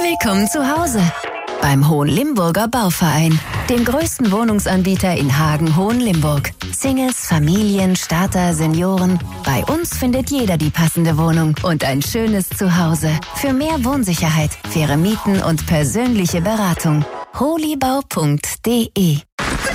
Willkommen zu Hause beim Hohenlimburger Bauverein, dem größten Wohnungsanbieter in Hagen-Hohenlimburg. Singles, Familien, Starter, Senioren. Bei uns findet jeder die passende Wohnung und ein schönes Zuhause. Für mehr Wohnsicherheit, faire Mieten und persönliche Beratung. holibau.de